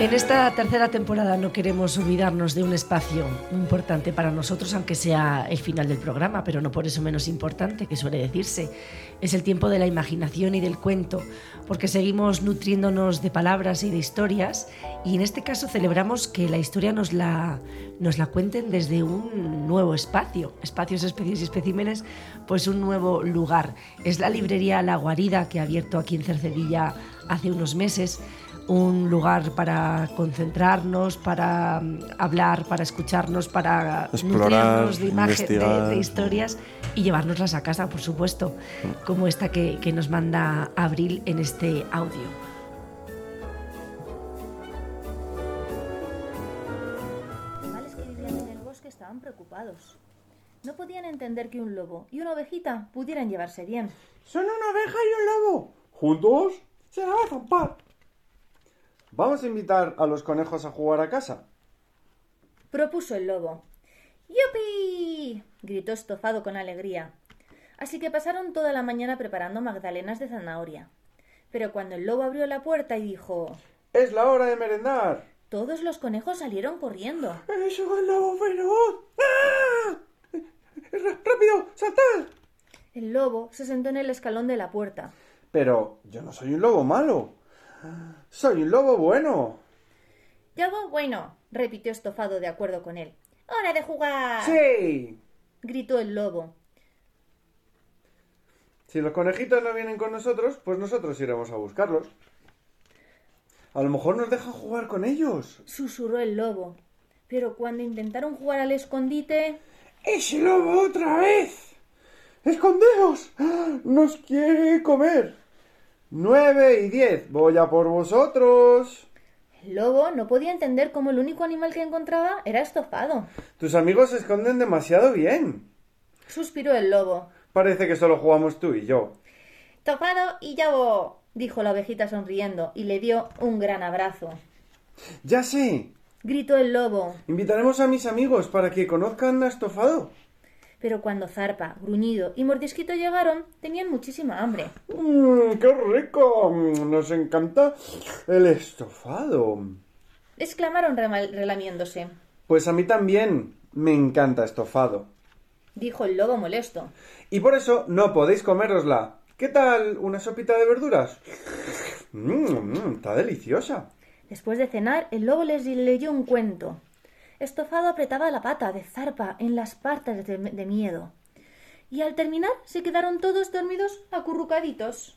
En esta tercera temporada no queremos olvidarnos de un espacio importante para nosotros, aunque sea el final del programa, pero no por eso menos importante, que suele decirse. Es el tiempo de la imaginación y del cuento, porque seguimos nutriéndonos de palabras y de historias, y en este caso celebramos que la historia nos la cuenten desde un nuevo espacio, espacios, especies y especímenes, pues un nuevo lugar. Es la librería La Guarida, que ha abierto aquí en Cercedilla hace unos meses. Un lugar para concentrarnos, para hablar, para escucharnos, para explorar, nutrirnos de imágenes, de historias y llevárnoslas a casa, por supuesto, como esta que nos manda Abril en este audio. Los animales que vivían en el bosque estaban preocupados. No podían entender que un lobo y una ovejita pudieran llevarse bien. Son una oveja y un lobo. ¿Juntos? Se la va a zampar. ¿Vamos a invitar a los conejos a jugar a casa? Propuso el lobo. ¡Yupi! Gritó Estofado con alegría. Así que pasaron toda la mañana preparando magdalenas de zanahoria. Pero cuando el lobo abrió la puerta y dijo: ¡Es la hora de merendar! Todos los conejos salieron corriendo. ¡Es un lobo feroz! ¡Ah! ¡Rápido! ¡Saltad! El lobo se sentó en el escalón de la puerta. Pero yo no soy un lobo malo. ¡Soy un lobo bueno! «Lobo bueno», repitió Estofado de acuerdo con él. «¡Hora de jugar!» ¡Sí! gritó el lobo. Si los conejitos no vienen con nosotros, pues nosotros iremos a buscarlos. A lo mejor nos dejan jugar con ellos, susurró el lobo. Pero cuando intentaron jugar al escondite... ¡Ese lobo otra vez! ¡Escondeos! ¡Nos quiere comer! 9 y 10, voy a por vosotros. El lobo no podía entender cómo el único animal que encontraba era Estofado. Tus amigos se esconden demasiado bien. Suspiró el lobo. Parece que solo jugamos tú y yo. «Estofado y yo», dijo la ovejita sonriendo y le dio un gran abrazo. ¡Ya sé! Gritó el lobo. Invitaremos a mis amigos para que conozcan a Estofado. Pero cuando Zarpa, Gruñido y Mordisquito llegaron, tenían muchísima hambre. ¡Qué rico! Nos encanta el estofado. Exclamaron relamiéndose. Pues a mí también me encanta estofado. Dijo el lobo molesto. Y por eso no podéis comérosla. ¿Qué tal una sopita de verduras? Está deliciosa. Después de cenar, el lobo les leyó un cuento. Estofado apretaba la pata de Zarpa en las patas de miedo. Y al terminar se quedaron todos dormidos acurrucaditos.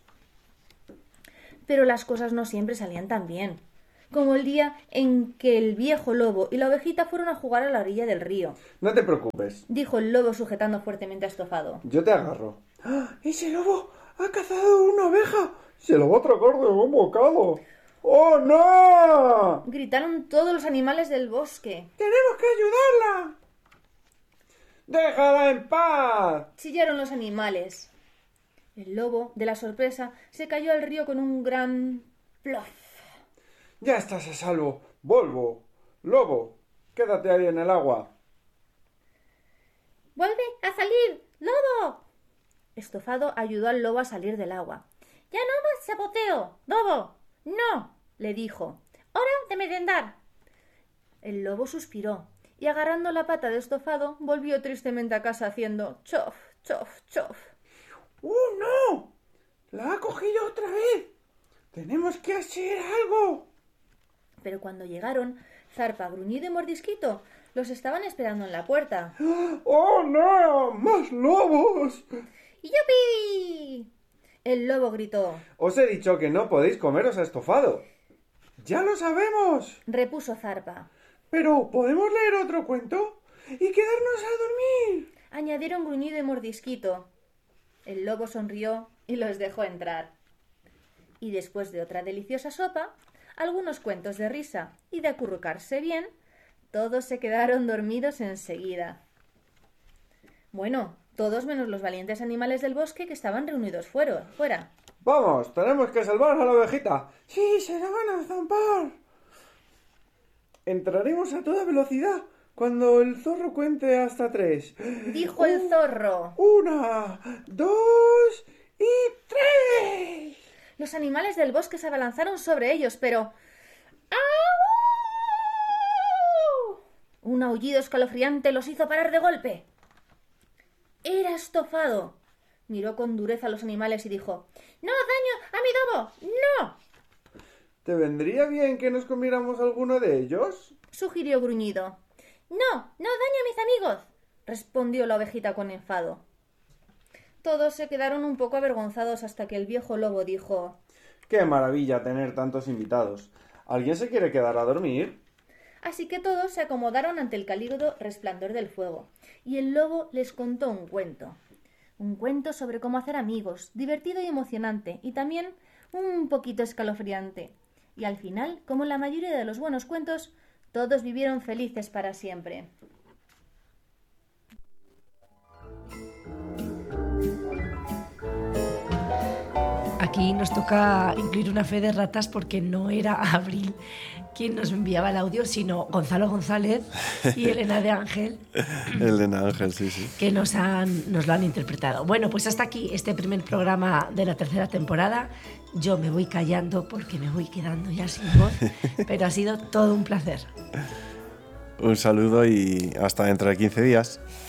Pero las cosas no siempre salían tan bien, como el día en que el viejo lobo y la ovejita fueron a jugar a la orilla del río. No te preocupes, dijo el lobo sujetando fuertemente a Estofado. Yo te agarro. ¡Ah! ¡Ese lobo ha cazado una oveja! ¡Se lo va a tragar de un bocado! ¡Oh, no! Gritaron todos los animales del bosque. ¡Tenemos que ayudarla! ¡Déjala en paz! Chillaron los animales. El lobo, de la sorpresa, se cayó al río con un gran plof. Ya estás a salvo. Volvo. Lobo, quédate ahí en el agua. ¡Vuelve a salir, lobo! Estofado ayudó al lobo a salir del agua. ¡Ya no más saboteo, lobo! ¡No!, le dijo. ¡Hora de merendar! El lobo suspiró y, agarrando la pata de Estofado, volvió tristemente a casa haciendo chof, chof, chof. ¡Oh, no! ¡La ha cogido otra vez! ¡Tenemos que hacer algo! Pero cuando llegaron, Zarpa, Gruñido y Mordisquito los estaban esperando en la puerta. ¡Oh, no! ¡Más lobos! ¡Yupi! El lobo gritó. Os he dicho que no podéis comeros a Estofado. ¡Ya lo sabemos!, repuso Zarpa. Pero, ¿podemos leer otro cuento? ¡Y quedarnos a dormir!, añadieron Gruñido y Mordisquito. El lobo sonrió y los dejó entrar. Y después de otra deliciosa sopa, algunos cuentos de risa y de acurrucarse bien, todos se quedaron dormidos enseguida. Bueno, todos menos los valientes animales del bosque que estaban reunidos fuera. ¡Vamos! ¡Tenemos que salvar a la ovejita! ¡Sí, se la van a zampar! Entraremos a toda velocidad cuando el zorro cuente hasta 3. Dijo el zorro. 1, 2 y 3. Los animales del bosque se abalanzaron sobre ellos, pero... ¡au! Un aullido escalofriante los hizo parar de golpe. Era Estofado. Miró con dureza a los animales y dijo: «¡No daño a mi domo! ¡No!». ¿Te vendría bien que nos comiéramos alguno de ellos?, sugirió Gruñido. «No, no daño a mis amigos», respondió la ovejita con enfado. Todos se quedaron un poco avergonzados hasta que el viejo lobo dijo: ¡Qué maravilla tener tantos invitados! ¿Alguien se quiere quedar a dormir? Así que todos se acomodaron ante el cálido resplandor del fuego, y el lobo les contó un cuento. Un cuento sobre cómo hacer amigos, divertido y emocionante, y también un poquito escalofriante. Y al final, como en la mayoría de los buenos cuentos, todos vivieron felices para siempre. Aquí nos toca incluir una fe de ratas porque no era Abril quien nos enviaba el audio, sino Gonzalo González y Elena de Ángel. Elena Ángel, sí, sí. Que nos lo han interpretado. Bueno, pues hasta aquí este primer programa de la 3ª temporada. Yo me voy callando porque me voy quedando ya sin voz, pero ha sido todo un placer. Un saludo y hasta dentro de 15 días.